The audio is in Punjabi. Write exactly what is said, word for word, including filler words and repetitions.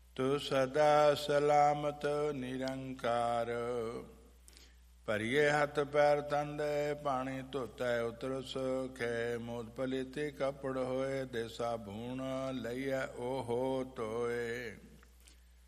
ਤੂੰ ਸਦਾ ਸਲਾਮਤ ਨਿਰੰਕਾਰ। ਭਰੀਏ ਹੱਥ ਪੈਰ ਤੰਦੇ ਪਾਣੀ ਧੋਤੈ ਉਤਰਸ ਖੈ। ਮੋਦ ਪਲੀਤੀ ਕੱਪੜ ਹੋਏ ਦੇ ਸਾਬੂਣ ਲਈਐ ਓਹੋ ਧੋਏ।